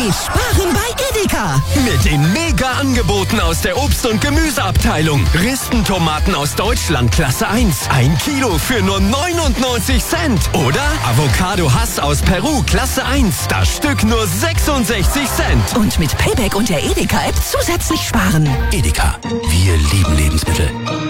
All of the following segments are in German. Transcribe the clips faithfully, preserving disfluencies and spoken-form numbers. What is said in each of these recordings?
geht sparen bei Edeka. Mit den Mega-Angeboten aus der Obst- und Gemüseabteilung. Ristentomaten aus Deutschland Klasse eins. Ein Kilo für nur neunundneunzig Cent. Oder Avocado Hass aus Peru Klasse eins. Das Stück nur sechsundsechzig Cent. Und mit Payback und der Edeka-App zusätzlich sparen. Edeka, wir lieben Lebensmittel.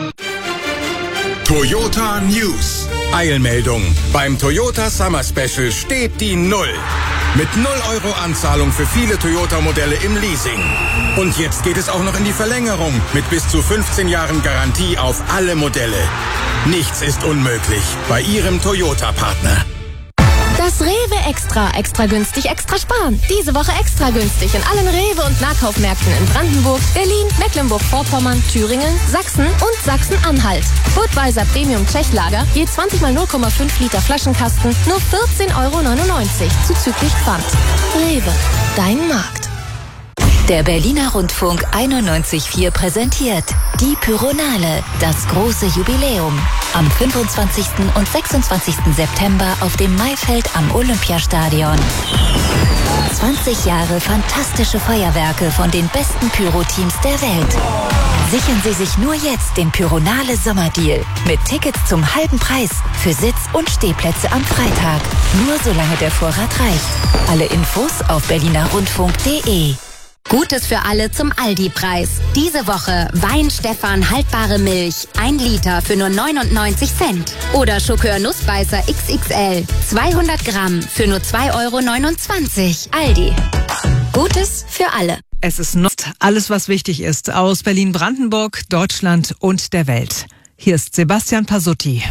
Toyota News. Eilmeldung. Beim Toyota Summer Special steht die Null. Mit null Euro Anzahlung für viele Toyota-Modelle im Leasing. Und jetzt geht es auch noch in die Verlängerung mit bis zu fünfzehn Jahren Garantie auf alle Modelle. Nichts ist unmöglich bei Ihrem Toyota-Partner. Das Rewe Extra. Extra günstig, extra sparen. Diese Woche extra günstig in allen Rewe- und Nahkaufmärkten in Brandenburg, Berlin, Mecklenburg-Vorpommern, Thüringen, Sachsen und Sachsen-Anhalt. Budweiser Premium Tschechlager, je zwanzig mal null Komma fünf Liter Flaschenkasten, nur vierzehn Euro neunundneunzig, zuzüglich Pfand. Rewe, dein Markt. Der Berliner Rundfunk einundneunzig Komma vier präsentiert die Pyronale, das große Jubiläum. Am fünfundzwanzigsten und sechsundzwanzigsten September auf dem Maifeld am Olympiastadion. zwanzig Jahre fantastische Feuerwerke von den besten Pyro-Teams der Welt. Sichern Sie sich nur jetzt den Pyronale Sommerdeal mit Tickets zum halben Preis für Sitz- und Stehplätze am Freitag. Nur solange der Vorrat reicht. Alle Infos auf berliner rundfunk punkt de. Gutes für alle zum Aldi-Preis. Diese Woche Wein Stefan haltbare Milch, ein Liter für nur neunundneunzig Cent. Oder Schokör Nussbeißer X X L, zweihundert Gramm für nur zwei Euro neunundzwanzig. Aldi. Gutes für alle. Es ist noch alles, was wichtig ist aus Berlin-Brandenburg, Deutschland und der Welt. Hier ist Sebastian Pasutti.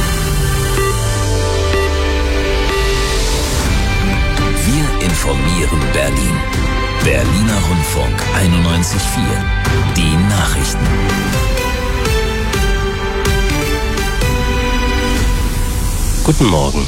Wir informieren Berlin. Berliner Rundfunk einundneunzig Komma vier. Die Nachrichten. Guten Morgen.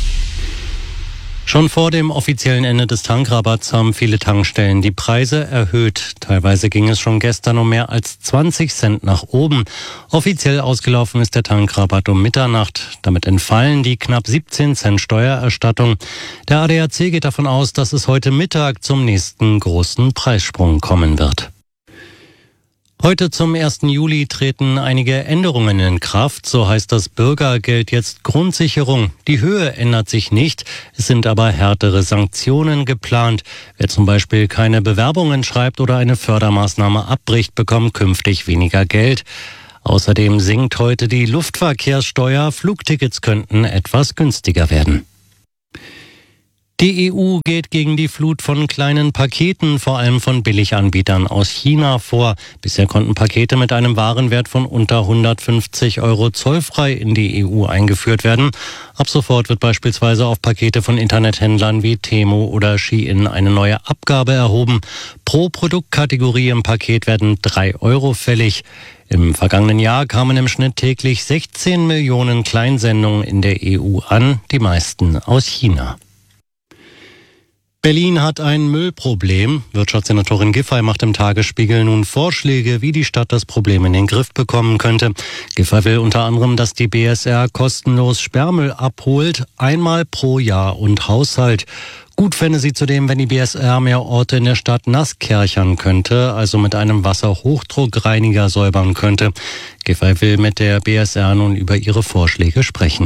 Schon vor dem offiziellen Ende des Tankrabatts haben viele Tankstellen die Preise erhöht. Teilweise ging es schon gestern um mehr als zwanzig Cent nach oben. Offiziell ausgelaufen ist der Tankrabatt um Mitternacht. Damit entfallen die knapp siebzehn Cent Steuererstattung. Der A D A C geht davon aus, dass es heute Mittag zum nächsten großen Preissprung kommen wird. Heute zum ersten Juli treten einige Änderungen in Kraft. So heißt das Bürgergeld jetzt Grundsicherung. Die Höhe ändert sich nicht. Es sind aber härtere Sanktionen geplant. Wer zum Beispiel keine Bewerbungen schreibt oder eine Fördermaßnahme abbricht, bekommt künftig weniger Geld. Außerdem sinkt heute die Luftverkehrssteuer. Flugtickets könnten etwas günstiger werden. Die E U geht gegen die Flut von kleinen Paketen, vor allem von Billiganbietern aus China, vor. Bisher konnten Pakete mit einem Warenwert von unter hundertfünfzig Euro zollfrei in die E U eingeführt werden. Ab sofort wird beispielsweise auf Pakete von Internethändlern wie Temu oder Shein eine neue Abgabe erhoben. Pro Produktkategorie im Paket werden drei Euro fällig. Im vergangenen Jahr kamen im Schnitt täglich sechzehn Millionen Kleinsendungen in der E U an, die meisten aus China. Berlin hat ein Müllproblem. Wirtschaftssenatorin Giffey macht im Tagesspiegel nun Vorschläge, wie die Stadt das Problem in den Griff bekommen könnte. Giffey will unter anderem, dass die B S R kostenlos Sperrmüll abholt, einmal pro Jahr und Haushalt. Gut fände sie zudem, wenn die B S R mehr Orte in der Stadt nass kärchern könnte, also mit einem Wasserhochdruckreiniger säubern könnte. Giffey will mit der B S R nun über ihre Vorschläge sprechen.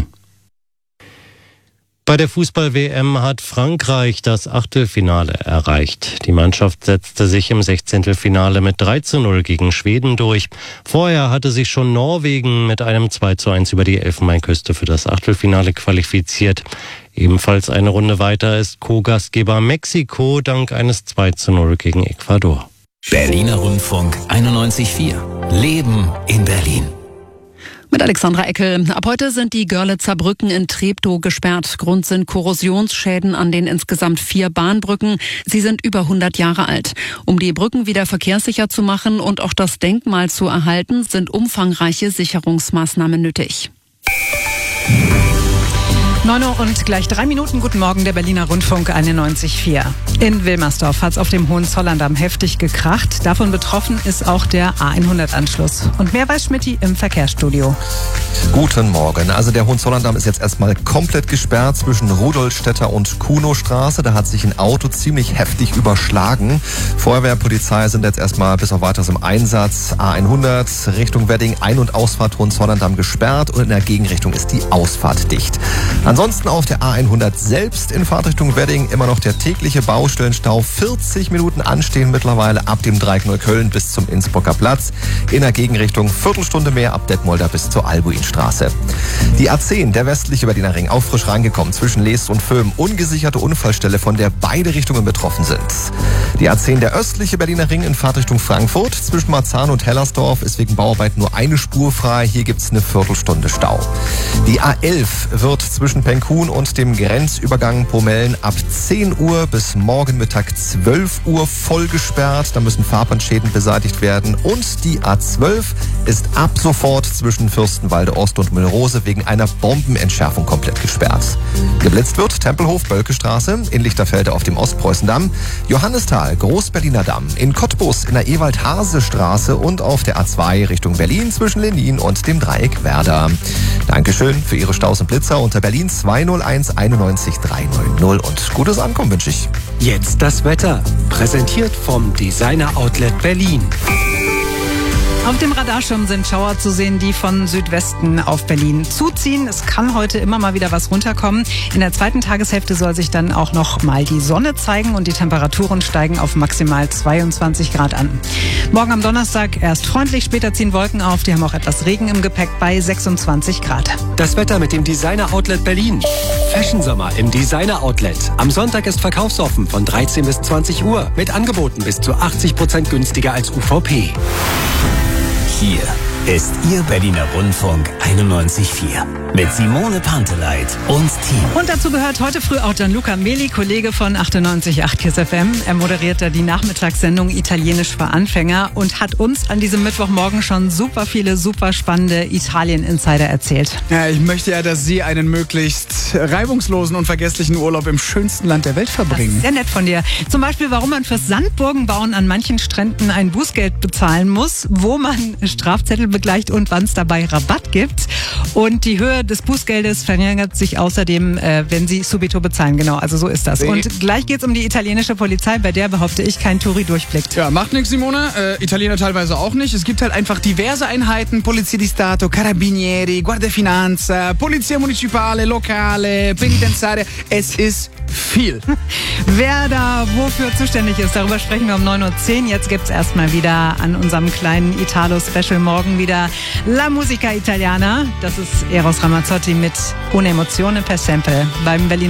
Bei der Fußball-W M hat Frankreich das Achtelfinale erreicht. Die Mannschaft setzte sich im Sechzehntelfinale mit drei zu null gegen Schweden durch. Vorher hatte sich schon Norwegen mit einem zwei zu eins über die Elfenbeinküste für das Achtelfinale qualifiziert. Ebenfalls eine Runde weiter ist Co-Gastgeber Mexiko dank eines zwei zu null gegen Ecuador. Berliner Rundfunk einundneunzig Komma vier. Leben in Berlin. Mit Alexandra Eckel. Ab heute sind die Görlitzer Brücken in Treptow gesperrt. Grund sind Korrosionsschäden an den insgesamt vier Bahnbrücken. Sie sind über hundert Jahre alt. Um die Brücken wieder verkehrssicher zu machen und auch das Denkmal zu erhalten, sind umfangreiche Sicherungsmaßnahmen nötig. neun Uhr und gleich drei Minuten. Guten Morgen, der Berliner Rundfunk einundneunzig Komma vier. In Wilmersdorf hat es auf dem Hohenzollerndamm heftig gekracht. Davon betroffen ist auch der A hundert-Anschluss. Und mehr weiß Schmidti im Verkehrsstudio. Guten Morgen. Also der Hohenzollerndamm ist jetzt erstmal komplett gesperrt zwischen Rudolstädter und Kunostraße. Da hat sich ein Auto ziemlich heftig überschlagen. Feuerwehr, Polizei sind jetzt erstmal bis auf weiteres im Einsatz. A hundert Richtung Wedding, Ein- und Ausfahrt Hohenzollerndamm gesperrt und in der Gegenrichtung ist die Ausfahrt dicht. Ansonsten auf der A hundert selbst in Fahrtrichtung Wedding immer noch der tägliche Baustellenstau. vierzig Minuten anstehen mittlerweile ab dem Dreieck Neukölln bis zum Innsbrucker Platz. In der Gegenrichtung Viertelstunde mehr ab Detmolder bis zur Albuinstraße. Die A zehn, der westliche Berliner Ring, auch frisch reingekommen zwischen Leest und Vöhm. Ungesicherte Unfallstelle, von der beide Richtungen betroffen sind. Die A zehn, der östliche Berliner Ring in Fahrtrichtung Frankfurt. Zwischen Marzahn und Hellersdorf ist wegen Bauarbeiten nur eine Spur frei. Hier gibt's eine Viertelstunde Stau. Die A elf wird zwischen Penkhuhn und dem Grenzübergang Pomellen ab zehn Uhr bis morgen Mittag zwölf Uhr voll gesperrt. Da müssen Fahrbahnschäden beseitigt werden. Und die A zwölf ist ab sofort zwischen Fürstenwalde Ost und Müllrose wegen einer Bombenentschärfung komplett gesperrt. Geblitzt wird Tempelhof, Bölkestraße, in Lichterfelde auf dem Ostpreußendamm, Johannisthal, Großberliner Damm, in Cottbus in der Ewald-Hase-Straße und auf der A zwei Richtung Berlin zwischen Lenin und dem Dreieck Werder. Dankeschön für Ihre Staus und Blitzer unter Berlin zwei null eins einundneunzig dreihundertneunzig und gutes Ankommen wünsche ich. Jetzt das Wetter. Präsentiert vom Designer Outlet Berlin. Auf dem Radarschirm sind Schauer zu sehen, die von Südwesten auf Berlin zuziehen. Es kann heute immer mal wieder was runterkommen. In der zweiten Tageshälfte soll sich dann auch noch mal die Sonne zeigen und die Temperaturen steigen auf maximal zweiundzwanzig Grad an. Morgen am Donnerstag erst freundlich, später ziehen Wolken auf. Die haben auch etwas Regen im Gepäck bei sechsundzwanzig Grad. Das Wetter mit dem Designer Outlet Berlin. Fashion Sommer im Designer Outlet. Am Sonntag ist verkaufsoffen von dreizehn bis zwanzig Uhr mit Angeboten bis zu achtzig Prozent günstiger als U V P. Hier ist Ihr Berliner Rundfunk einundneunzig Komma vier mit Simone Panteleit und Team. Und dazu gehört heute früh auch Gianluca Meli, Kollege von achtundneunzig Komma acht KISS F M. Er moderiert da die Nachmittagssendung Italienisch für Anfänger und hat uns an diesem Mittwochmorgen schon super viele, super spannende Italien-Insider erzählt. Ja, ich möchte ja, dass Sie einen möglichst reibungslosen und vergesslichen Urlaub im schönsten Land der Welt verbringen. Das ist sehr nett von dir. Zum Beispiel, warum man fürs Sandburgenbauen an manchen Stränden ein Bußgeld bezahlen muss, wo man Strafzettel begleicht und wann es dabei Rabatt gibt. Und die Höhe des Bußgeldes verringert sich außerdem, äh, wenn Sie subito bezahlen. Genau, also so ist das. Nee. Und gleich geht's um die italienische Polizei, bei der, behaupte ich, kein Touri durchblickt. Ja, macht nichts, Simone. Äh, Italiener teilweise auch nicht. Es gibt halt einfach diverse Einheiten. Polizia di Stato, Carabinieri, Guardia Finanza, Polizia Municipale, Lokale, Penitenziaria. Es ist viel. Wer da wofür zuständig ist, darüber sprechen wir um neun Uhr zehn. Jetzt gibt's erstmal wieder an unserem kleinen Italo-Special morgen wieder La Musica Italiana. Das ist Eros Ramazzotti mit Un'emozione per sempre beim Berliner